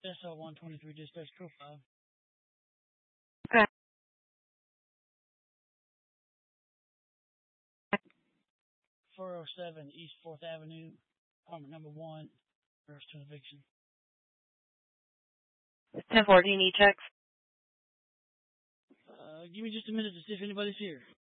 SL 123 dispatch profile. Okay. 407 East 4th Avenue, apartment number 1, first to eviction. 1014 E-checks. Give me just a minute to see if anybody's here.